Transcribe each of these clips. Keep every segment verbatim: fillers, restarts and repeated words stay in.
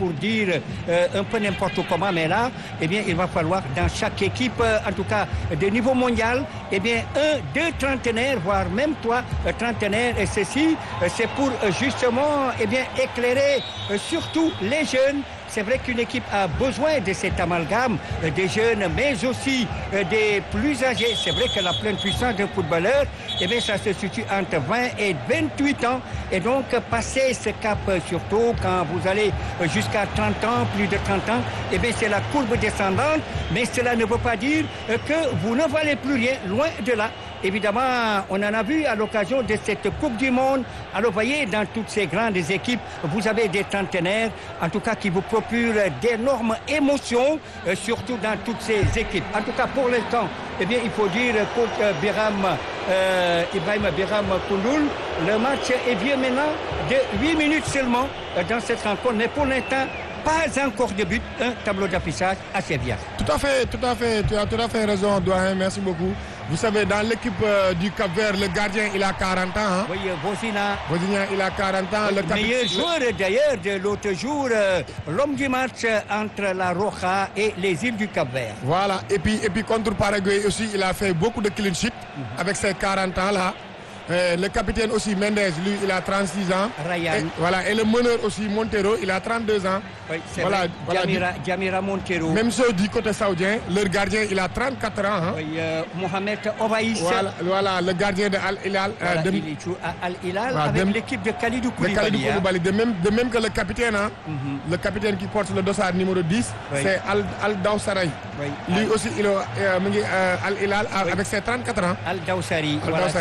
pour dire euh, un peu n'importe comment, mais là, eh bien, il va falloir dans chaque équipe, euh, en tout cas de niveau mondial, eh bien, un, deux trentenaires, voire même trois euh, trentenaires. Et ceci, euh, c'est pour euh, justement, eh bien, éclairer euh, surtout les jeunes. C'est vrai qu'une équipe a besoin de cet amalgame euh, des jeunes, mais aussi euh, des plus âgés. C'est vrai que la pleine puissance d'un footballeur, eh bien, ça se situe entre vingt et vingt-huit ans. Et donc, euh, passer ce cap, euh, surtout quand vous allez euh, jusqu'à trente ans, plus de trente ans, eh bien, c'est la courbe descendante. Mais cela ne veut pas dire euh, que vous ne valez plus rien, loin de là. Évidemment, on en a vu à l'occasion de cette Coupe du Monde. Alors, vous voyez, dans toutes ces grandes équipes, vous avez des trentenaires, en tout cas, qui vous procurent d'énormes émotions, euh, surtout dans toutes ces équipes. En tout cas, pour l'instant, eh bien, il faut dire, coach euh, Biram, euh, Ibrahim Biram Koundoul, le match est vieux maintenant de huit minutes seulement euh, dans cette rencontre. Mais pour l'instant, pas encore de but, un tableau d'affichage assez bien. Tout à fait, tout à fait, tu as tout à fait raison, Doyen, merci beaucoup. Vous savez, dans l'équipe euh, du Cap-Vert, le gardien, il a quarante ans. Hein? Oui, Bozina. Bozina, il a quarante ans. Oui, le le meilleur joueur d'ailleurs de l'autre jour, euh, l'homme du match entre la Roja et les îles du Cap-Vert. Voilà, et puis, et puis contre Paraguay aussi, il a fait beaucoup de clean sheet mm-hmm. avec ses quarante ans là. Euh, le capitaine aussi, Mendes, lui, il a trente-six ans. Ryan. Et, voilà, et le meneur aussi, Montero, il a trente-deux ans. Oui, c'est voilà, vrai. voilà, Jamira, Jamira Montero. Même chose du côté saoudien, leur gardien, il a trente-quatre ans. Hein. Oui, euh, Mohamed Ovaïs. Voilà, voilà, le gardien de Al-Hilal. Voilà, euh, de, il joue à Al-Hilal voilà, avec de, l'équipe de Khalidou Koulibaly. De, Khalidou Koulibaly. Hein. De, même, de même que le capitaine, hein, mm-hmm. le capitaine qui porte le dossard numéro dix, oui. c'est Al-Dawsari. Oui. Lui aussi, il est euh, Al-Hilal oui. avec ses trente-quatre ans. Al-Dawsari. Al voilà,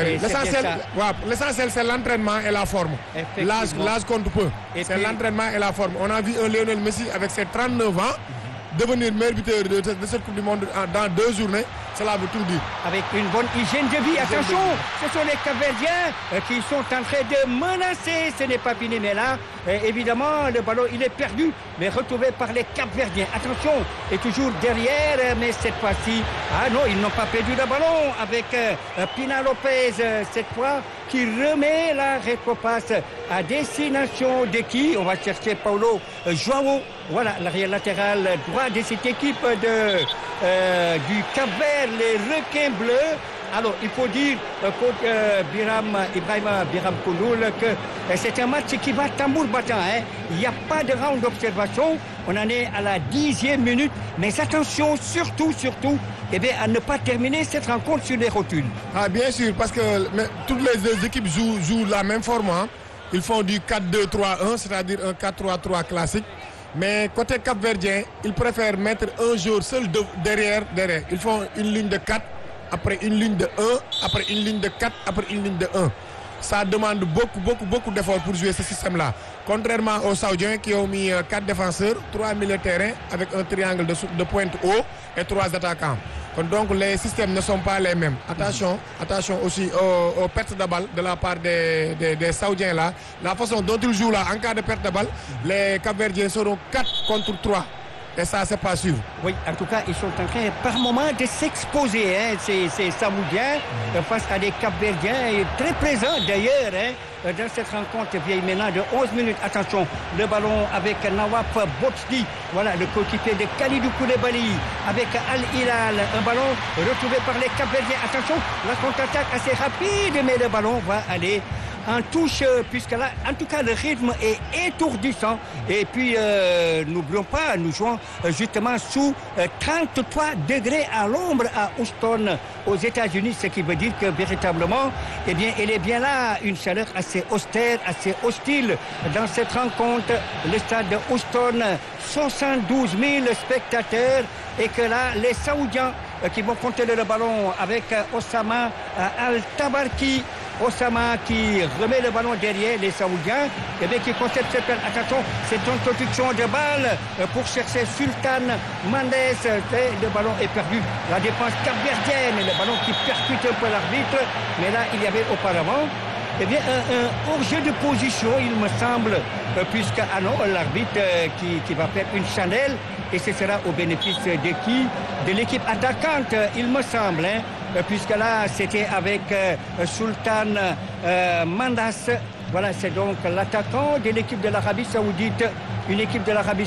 l'essentiel, c'est l'entraînement et la forme. L'âge, l'âge compte peu. C'est puis... l'entraînement et la forme. On a vu un Lionel Messi avec ses trente-neuf ans devenir meilleur buteur de, de cette Coupe du Monde dans deux journées. Cela veut tout dire. Avec une bonne hygiène de vie. Attention, ce sont les Cap-Verdiens qui sont en train de menacer. Ce n'est pas fini, mais là, évidemment, le ballon, il est perdu, mais retrouvé par les Cap-Verdiens. Attention, et toujours derrière, mais cette fois-ci, ah non, ils n'ont pas perdu le ballon avec euh, Pina Lopez, euh, cette fois, qui remet la rétropasse à destination de qui? On va chercher Paulo euh, Joao. Voilà, l'arrière latéral droit de cette équipe de, euh, du Cap-Vert, les requins bleus. Alors, il faut dire, euh, coach euh, Biram, Ibrahim Biram Koundoul, que euh, c'est un match qui va tambour battant. Hein. Il n'y a pas de round d'observation. On en est à la dixième minute. Mais attention, surtout, surtout, eh bien, à ne pas terminer cette rencontre sur les rotules. Ah, bien sûr, parce que mais, toutes les deux équipes jouent, jouent la même forme. Hein. Ils font du quatre deux trois un, c'est-à-dire un quatre trois trois classique. Mais côté Cap-Verdien, ils préfèrent mettre un joueur seul de, derrière, derrière. Ils font une ligne de quatre, après une ligne de un, après une ligne de quatre, après une ligne de un. Ça demande beaucoup, beaucoup, beaucoup d'efforts pour jouer ce système-là. Contrairement aux Saoudiens qui ont mis quatre défenseurs, trois milieux de terrain avec un triangle de, de pointe haut et trois attaquants. Donc les systèmes ne sont pas les mêmes. Attention, attention aussi aux, aux pertes de balle de la part des, des, des Saoudiens là. La façon dont ils jouent là, en cas de perte de balle, les Cap-Verdiens seront quatre contre trois. Et ça, c'est pas sûr. Oui, en tout cas, ils sont en train par moment de s'exposer. Hein, ces, ces Saoudiens mmh. face à des Cap-Verdiens, très présents d'ailleurs. Hein, dans cette rencontre vieille maintenant de onze minutes. Attention, le ballon avec Nawaf Botli. Voilà, le coéquipier de Khalidou Koulibaly avec Al-Hilal. Un ballon retrouvé par les Cap-Verdiens. Attention, la contre-attaque assez rapide, mais le ballon va aller en touche, puisque là, en tout cas, le rythme est étourdissant. Et puis, euh, n'oublions pas, nous jouons justement sous euh, trente-trois degrés à l'ombre à Houston, aux États-Unis, ce qui veut dire que véritablement, eh bien, il est bien là, une chaleur assez austère, assez hostile dans cette rencontre. Le stade de Houston, soixante-douze mille spectateurs, et que là, les Saoudiens euh, qui vont contrôler le ballon avec euh, Osama euh, Al-Tabarki. Osama qui remet le ballon derrière les Saoudiens, et bien qui concède cette balle. Attention, c'est une introduction de balle pour chercher Sultan Mendes. Le ballon est perdu. La défense capverdienne, le ballon qui percute un peu l'arbitre. Mais là, il y avait auparavant eh bien, un, un hors-jeu de position, il me semble, puisque, ah non, l'arbitre qui, qui va faire une chandelle, et ce sera au bénéfice de qui? De l'équipe attaquante, il me semble, hein, puisque là, c'était avec euh, Sultan euh, Mandas. Voilà, c'est donc l'attaquant de l'équipe de l'Arabie Saoudite, une équipe de l'Arabie